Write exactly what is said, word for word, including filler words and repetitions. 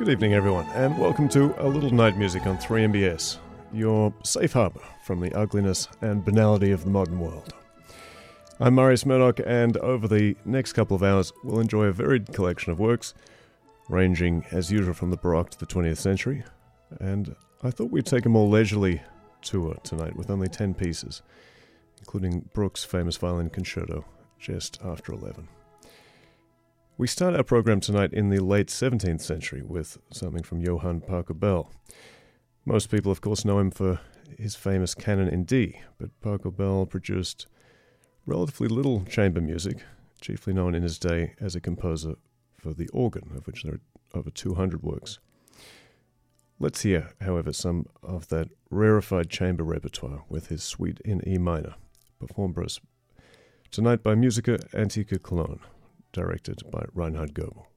Good evening, everyone, and welcome to A Little Night Music on three M B S, your safe harbour from the ugliness and banality of the modern world. I'm Marius Murdoch, and over the next couple of hours, we'll enjoy a varied collection of works, ranging, as usual, from the Baroque to the twentieth century, and I thought we'd take a more leisurely tour tonight with only ten pieces, including Bruch's famous violin concerto, just after eleven. We start our program tonight in the late seventeenth century with something from Johann Pachelbel. Most people, of course, know him for his famous Canon in D, but Pachelbel produced relatively little chamber music, chiefly known in his day as a composer for the organ, of which there are over two hundred works. Let's hear, however, some of that rarefied chamber repertoire with his suite in E minor, performed for us tonight by Musica Antica Cologne, directed by Reinhard Goebel.